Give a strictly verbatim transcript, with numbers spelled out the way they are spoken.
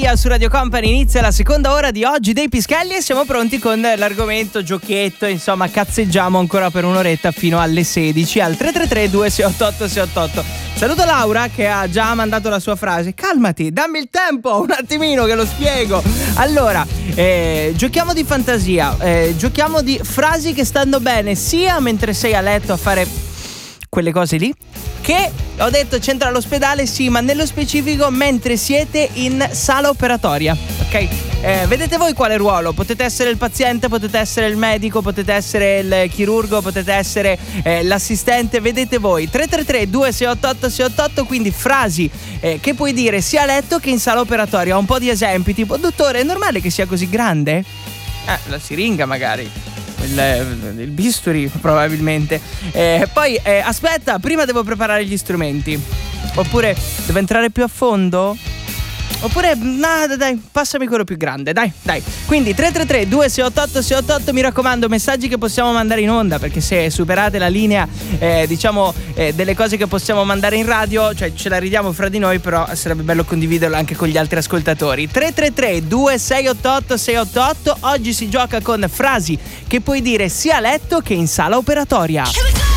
Su Radio Company inizia la seconda ora di oggi dei Pischelli e siamo pronti con l'argomento giochietto, insomma cazzeggiamo ancora per un'oretta fino alle sedici al tre tre tre due sei otto otto sei otto otto. Saluto Laura che ha già mandato la sua frase. Calmati, dammi il tempo un attimino che lo spiego. Allora, eh, giochiamo di fantasia, eh, giochiamo di frasi che stanno bene sia mentre sei a letto a fare quelle cose lì, che ho detto c'entra all'ospedale, sì, ma nello specifico mentre siete in sala operatoria, ok? Eh, vedete voi quale ruolo? Potete essere il paziente, potete essere il medico, potete essere il chirurgo, potete essere eh, l'assistente, vedete voi. Tre tre tre due sei otto otto sei otto otto, quindi frasi eh, che puoi dire sia a letto che in sala operatoria. Ho un po' di esempi, tipo: dottore, è normale che sia così grande? Eh, la siringa magari. Il, il bisturi probabilmente. eh, Poi eh, aspetta, prima devo preparare gli strumenti. Oppure devo entrare più a fondo? Oppure no, dai, passami quello più grande, dai, dai. Quindi tre tre tre due sei otto otto sei otto otto, mi raccomando, messaggi che possiamo mandare in onda, perché se superate la linea eh, diciamo eh, delle cose che possiamo mandare in radio, cioè ce la ridiamo fra di noi, però sarebbe bello condividerlo anche con gli altri ascoltatori. Tre tre tre due sei otto otto sei otto otto. Oggi si gioca con frasi che puoi dire sia a letto che in sala operatoria.